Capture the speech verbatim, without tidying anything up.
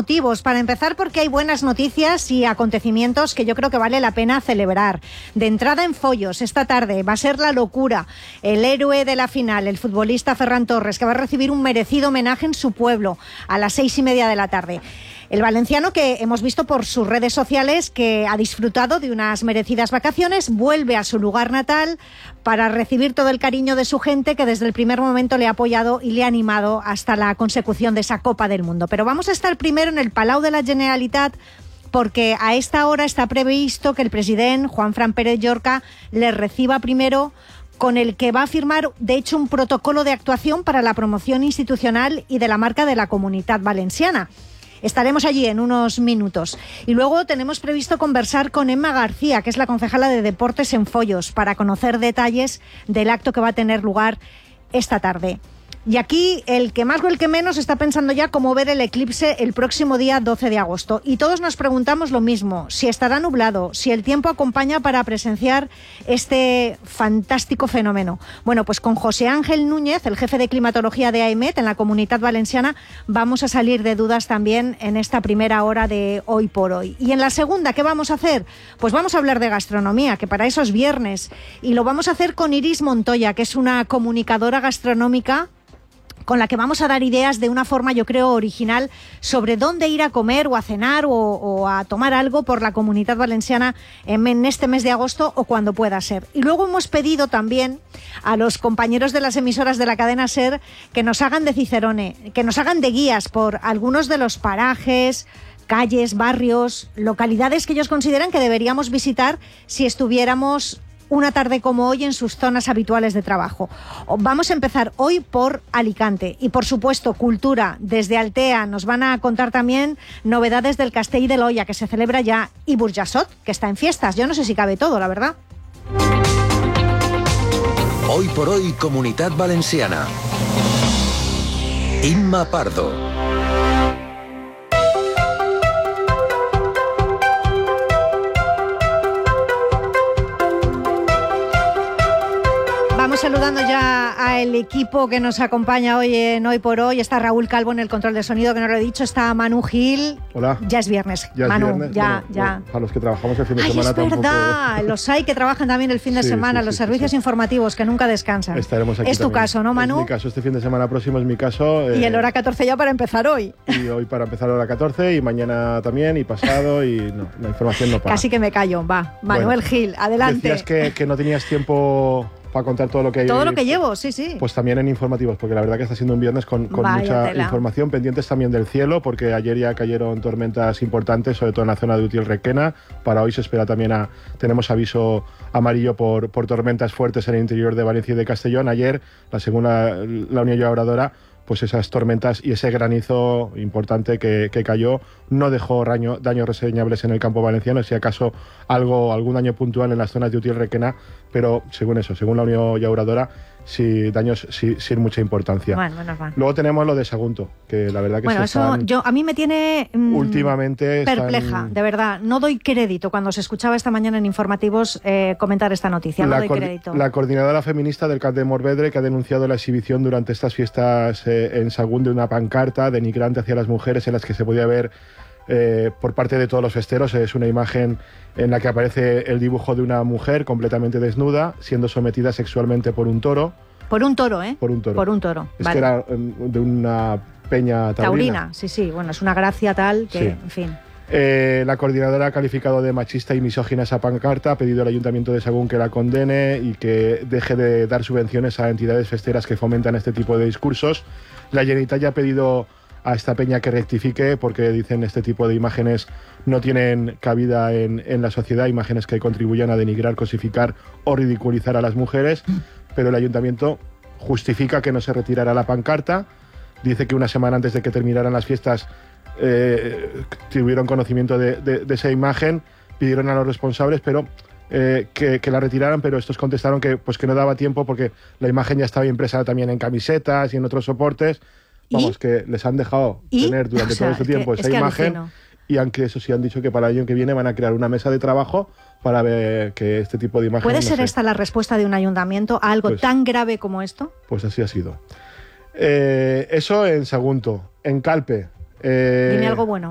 motivos. Para empezar, porque hay buenas noticias y acontecimientos que yo creo que vale la pena celebrar. De entrada en Follos, esta tarde va a ser la locura. El héroe de la final, el futbolista Ferran Torres, que va a recibir un merecido homenaje en su pueblo a las seis y media de la tarde. El valenciano, que hemos visto por sus redes sociales que ha disfrutado de unas merecidas vacaciones, vuelve a su lugar natal para recibir todo el cariño de su gente, que desde el primer momento le ha apoyado y le ha animado hasta la consecución de esa Copa del Mundo. Pero vamos a estar primero en el Palau de la Generalitat, porque a esta hora está previsto que el presidente Juanfran Pérez Llorca le reciba primero, con el que va a firmar, de hecho, un protocolo de actuación para la promoción institucional y de la marca de la Comunitat Valenciana. Estaremos allí en unos minutos. Y luego tenemos previsto conversar con Emma García, que es la concejala de Deportes en Follos, para conocer detalles del acto que va a tener lugar esta tarde. Y aquí el que más o el que menos está pensando ya cómo ver el eclipse el próximo día doce de agosto. Y todos nos preguntamos lo mismo, si estará nublado, si el tiempo acompaña para presenciar este fantástico fenómeno. Bueno, pues con José Ángel Núñez, el jefe de climatología de AEMET en la Comunitat Valenciana, vamos a salir de dudas también en esta primera hora de Hoy por Hoy. Y en la segunda, ¿qué vamos a hacer? Pues vamos a hablar de gastronomía, que para eso es viernes. Y lo vamos a hacer con Iris Montoya, que es una comunicadora gastronómica con la que vamos a dar ideas de una forma, yo creo, original sobre dónde ir a comer o a cenar o, o a tomar algo por la Comunitat Valenciana en, en este mes de agosto o cuando pueda ser. Y luego hemos pedido también a los compañeros de las emisoras de la cadena SER que nos hagan de cicerone, que nos hagan de guías por algunos de los parajes, calles, barrios, localidades que ellos consideran que deberíamos visitar si estuviéramos una tarde como hoy en sus zonas habituales de trabajo. Vamos a empezar hoy por Alicante y, por supuesto, cultura. Desde Altea nos van a contar también novedades del Castell de l'Olla, que se celebra ya, y Burjassot, que está en fiestas. Yo no sé si cabe todo, la verdad. Hoy por Hoy, Comunitat Valenciana. Imma Pardo. Vamos saludando ya al equipo que nos acompaña hoy en Hoy por Hoy. Está Raúl Calvo en el control de sonido, que no lo he dicho. Está Manu Gil. Hola. Ya es viernes. Ya es Manu, viernes. ya, Bueno, ya. Bueno, a los que trabajamos el fin de Ay, semana es tampoco. verdad. Los hay que trabajan también el fin de Sí, semana, sí, los sí, servicios sí. informativos que nunca descansan. Estaremos aquí Es tu también. caso, ¿no, Manu? Es mi caso. Este fin de semana próximo es mi caso. Y eh, el hora catorce ya para empezar hoy. Y hoy para empezar a hora catorce y mañana también y pasado y no, la información no para. Casi que me callo. Va, Manuel Bueno, Gil, adelante. Decías que, que no tenías tiempo para contar todo lo que hay. Todo hoy. lo que llevo, sí, sí. Pues también en informativos, porque la verdad que está siendo un viernes con, con Vaya mucha tela. información. Pendientes también del cielo, porque ayer ya cayeron tormentas importantes, sobre todo en la zona de Utiel-Requena. Para hoy se espera también, a, tenemos aviso amarillo por, por tormentas fuertes en el interior de Valencia y de Castellón. Ayer, la segunda, la Unión Llauradora, pues esas tormentas y ese granizo importante que, que cayó no dejó daño, daños reseñables en el campo valenciano, si acaso algo, algún daño puntual en las zonas de Utiel-Requena, pero según eso, según la Unión Llauradora, sí, daños sí, sin mucha importancia. Bueno, menos mal. Luego tenemos lo de Sagunto, que la verdad que Bueno, se eso están, yo, a mí me tiene mm, últimamente perpleja, están- de verdad. No doy crédito cuando se escuchaba esta mañana en informativos eh, comentar esta noticia. No la, doy coordi- crédito. la coordinadora feminista del Camp de Morvedre, que ha denunciado la exhibición durante estas fiestas eh, en Sagún de una pancarta denigrante hacia las mujeres, en las que se podía ver eh, por parte de todos los festeros. Es una imagen en la que aparece el dibujo de una mujer completamente desnuda, siendo sometida sexualmente por un toro. Por un toro, ¿eh? Por un toro. Por un toro. Es Vale. que era eh, de una peña taurina. Taurina, sí, sí. Bueno, es una gracia tal que, Sí. en fin. Eh, la coordinadora ha calificado de machista y misógina esa pancarta, ha pedido al Ayuntamiento de Sagún que la condene y que deje de dar subvenciones a entidades festeras que fomentan este tipo de discursos. La Generalitat ya ha pedido a esta peña que rectifique, porque dicen este tipo de imágenes no tienen cabida en, en la sociedad, imágenes que contribuyan a denigrar, cosificar o ridiculizar a las mujeres, pero el Ayuntamiento justifica que no se retirará la pancarta, dice que una semana antes de que terminaran las fiestas eh, tuvieron conocimiento de, de, de esa imagen, pidieron a los responsables pero eh, que, que la retiraran, pero estos contestaron que, pues, que no daba tiempo porque la imagen ya estaba impresa también en camisetas y en otros soportes. Vamos, ¿Y? que les han dejado ¿Y? tener durante O sea, todo este es que- tiempo es esa que imagen, alucino. y aunque eso sí han dicho que para el año que viene van a crear una mesa de trabajo para ver que este tipo de imágenes... ¿Puede no ser sé, esta la respuesta de un ayuntamiento a algo Pues- tan grave como esto? Pues así ha sido. Eh, eso en Sagunto. En Calpe... eh, Dime algo bueno.